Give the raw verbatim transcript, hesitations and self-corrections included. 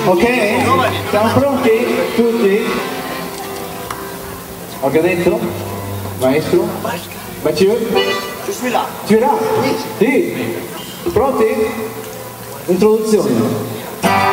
Ok? Siamo pronti? Tutti? Organetto? Maestro? Mathieu? Je suis là. Tu es là? Sì. Pronti? Introduzione.